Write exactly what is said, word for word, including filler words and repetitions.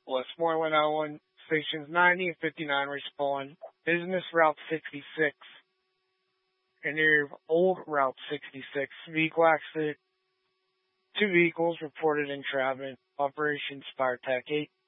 Westmoreland L one, stations ninety and fifty-nine respond. Business Route sixty-six. And near Old Route sixty-six, vehicle accident. Two vehicles reported in Travis. Operation Spartak eight.